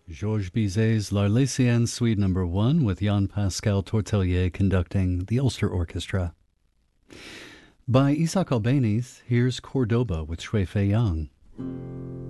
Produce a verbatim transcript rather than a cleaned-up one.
Georges Bizet's L'Arlésienne Suite Number One with Jan-Pascal Tortelier conducting the Ulster Orchestra. By Isaac Albéniz, here's Cordoba with Shui Fei Yang.